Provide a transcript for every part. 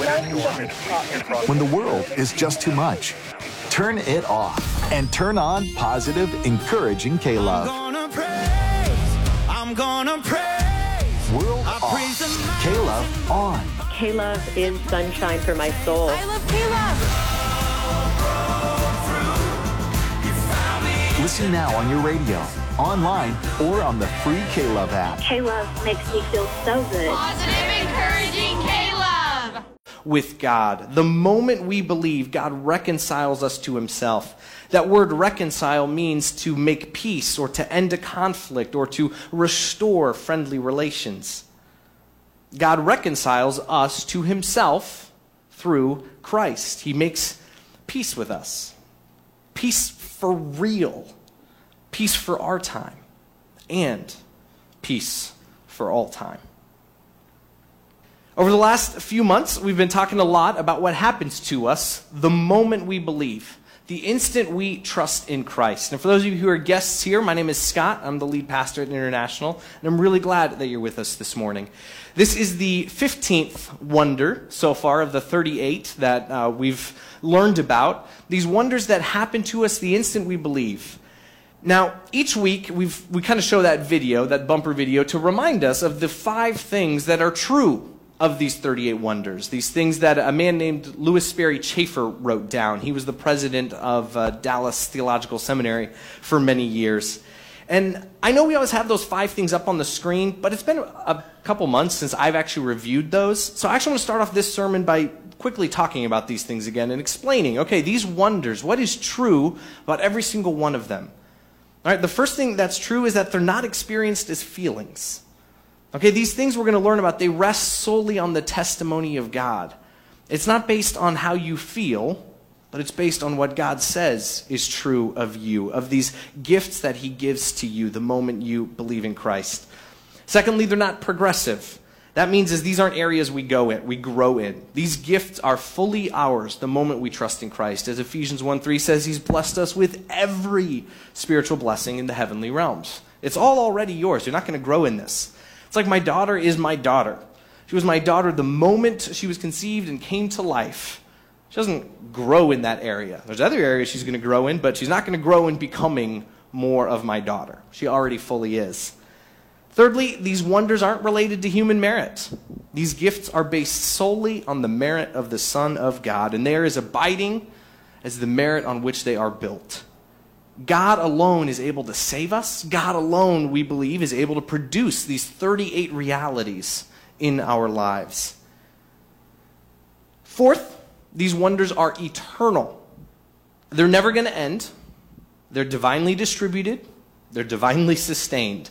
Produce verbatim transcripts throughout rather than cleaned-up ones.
When the world is just too much, turn it off and turn on positive, encouraging K-Love. I'm gonna praise, I'm gonna praise. World off, K-Love on. K-Love is sunshine for my soul. I love K-Love. Listen now on your radio, online, or on the free K-Love app. K-Love makes me feel so good. Positive, encouraging K-Love. With God. The moment we believe, God reconciles us to himself. That word reconcile means to make peace or to end a conflict or to restore friendly relations. God reconciles us to himself through Christ. He makes peace with us. Peace for real. Peace for our time. And peace for all time. Over the last few months, we've been talking a lot about what happens to us the moment we believe, the instant we trust in Christ. And for those of you who are guests here, my name is Scott. I'm the lead pastor at International, and I'm really glad that you're with us this morning. This is the fifteenth wonder so far of the thirty-eight that uh, we've learned about. These wonders that happen to us the instant we believe. Now, each week, we've, we kind of show that video, that bumper video, to remind us of the five things that are true of these thirty-eight wonders, these things that a man named Lewis Sperry Chafer wrote down. He was the president of uh, Dallas Theological Seminary for many years. And I know we always have those five things up on the screen, but it's been a couple months since I've actually reviewed those. So I actually want to start off this sermon by quickly talking about these things again and explaining, okay, these wonders, what is true about every single one of them? All right, the first thing that's true is that they're not experienced as feelings. Okay, these things we're going to learn about, they rest solely on the testimony of God. It's not based on how you feel, but it's based on what God says is true of you, of these gifts that he gives to you the moment you believe in Christ. Secondly, they're not progressive. That means is these aren't areas we go in, we grow in. These gifts are fully ours the moment we trust in Christ. As Ephesians one three says, he's blessed us with every spiritual blessing in the heavenly realms. It's all already yours. You're not going to grow in this. It's like my daughter is my daughter. She was my daughter the moment she was conceived and came to life. She doesn't grow in that area. There's other areas she's going to grow in, but she's not going to grow in becoming more of my daughter. She already fully is. Thirdly, these wonders aren't related to human merit. These gifts are based solely on the merit of the Son of God, and they are as abiding as the merit on which they are built. God alone is able to save us. God alone, we believe, is able to produce these thirty-eight realities in our lives. Fourth, these wonders are eternal. They're never going to end. They're divinely distributed. They're divinely sustained.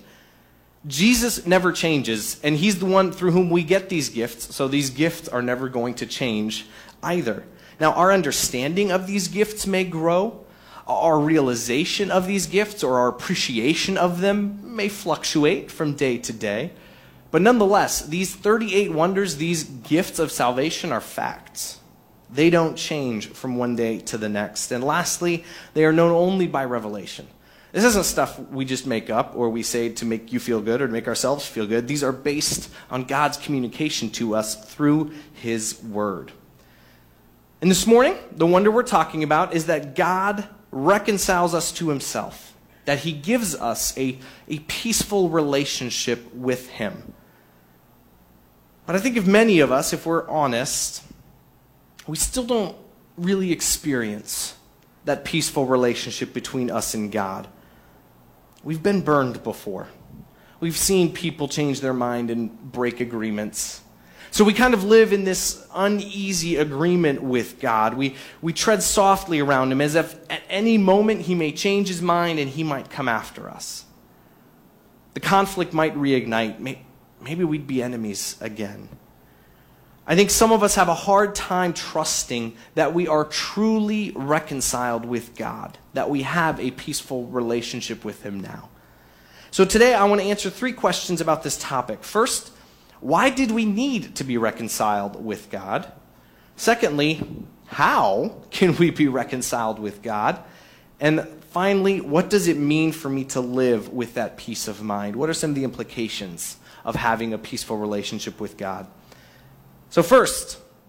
Jesus never changes, and he's the one through whom we get these gifts, so these gifts are never going to change either. Now, our understanding of these gifts may grow. Our realization of these gifts or our appreciation of them may fluctuate from day to day. But nonetheless, these thirty-eight wonders, these gifts of salvation are facts. They don't change from one day to the next. And lastly, they are known only by revelation. This isn't stuff we just make up or we say to make you feel good or to make ourselves feel good. These are based on God's communication to us through his word. And this morning, the wonder we're talking about is that God reconciles us to himself, that he gives us a, a peaceful relationship with him. But I think if many of us, if we're honest, we still don't really experience that peaceful relationship between us and God. We've been burned before. We've seen people change their mind and break agreements. So we kind of live in this uneasy agreement with God. We, we tread softly around him as if at any moment he may change his mind and he might come after us. The conflict might reignite. Maybe we'd be enemies again. I think some of us have a hard time trusting that we are truly reconciled with God, that we have a peaceful relationship with him now. So today I want to answer three questions about this topic. First, why did we need to be reconciled with God? Secondly, how can we be reconciled with God? And finally, what does it mean for me to live with that peace of mind? What are some of the implications of having a peaceful relationship with God? So first,